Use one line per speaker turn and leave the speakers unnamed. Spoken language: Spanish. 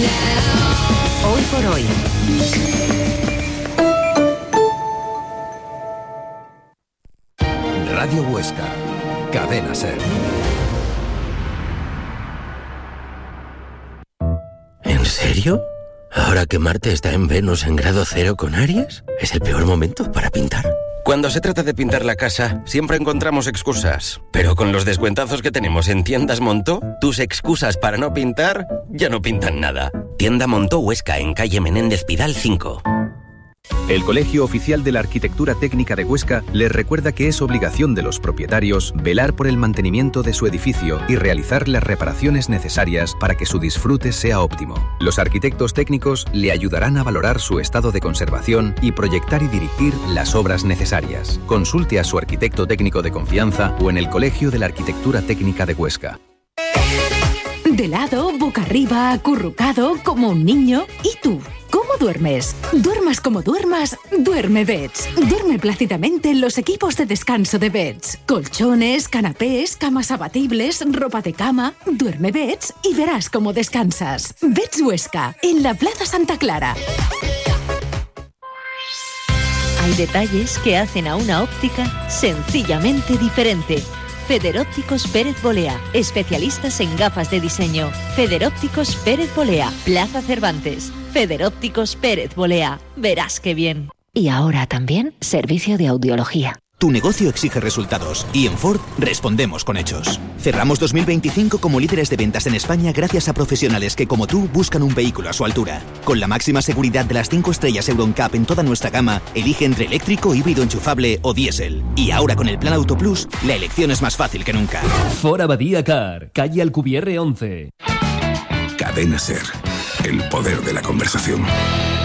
Hoy por hoy.
Radio Huesca, Cadena SER.
¿En serio? ¿Ahora que Marte está en Venus en grado 0 con Aries? ¿Es el peor momento para pintar? Cuando se trata de pintar la casa, siempre encontramos excusas. Pero con los descuentazos que tenemos en Tiendas Montó, tus excusas para no pintar ya no pintan nada. Tienda Montó Huesca, en calle Menéndez Pidal 5.
El Colegio Oficial de la Arquitectura Técnica de Huesca les recuerda que es obligación de los propietarios velar por el mantenimiento de su edificio y realizar las reparaciones necesarias para que su disfrute sea óptimo. Los arquitectos técnicos le ayudarán a valorar su estado de conservación y proyectar y dirigir las obras necesarias. Consulte a su arquitecto técnico de confianza o en el Colegio de la Arquitectura Técnica de Huesca.
De lado, boca arriba, acurrucado, como un niño. ¿Y tú? ¿Cómo duermes? Duermas como duermas, duerme Beds. Duerme plácidamente en los equipos de descanso de Beds. Colchones, canapés, camas abatibles, ropa de cama. Duerme Beds y verás cómo descansas. Beds Huesca, en la Plaza Santa Clara.
Hay detalles que hacen a una óptica sencillamente diferente. Federópticos Pérez Bolea, especialistas en gafas de diseño. Federópticos Pérez Bolea, Plaza Cervantes. Federópticos Pérez Bolea, verás qué bien.
Y ahora también servicio de audiología.
Tu negocio exige resultados y en Ford respondemos con hechos. Cerramos 2025 como líderes de ventas en España gracias a profesionales que, como tú, buscan un vehículo a su altura. Con la máxima seguridad de las 5 estrellas Euro NCAP en toda nuestra gama, elige entre eléctrico, híbrido enchufable o diésel. Y ahora con el Plan Auto Plus, la elección es más fácil que nunca.
Ford Abadía Car, calle Alcubierre 11.
Cadena SER, el poder de la conversación.